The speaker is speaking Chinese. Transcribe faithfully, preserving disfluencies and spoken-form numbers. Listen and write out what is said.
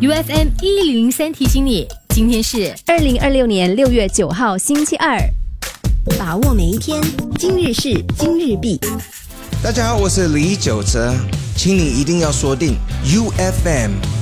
U F M 一零零三提醒你，今天是二零二六年六月九号星期二。 把握每一天，今日事今日毕。 大家好，我是李玖哲，请你一定要锁定 U F M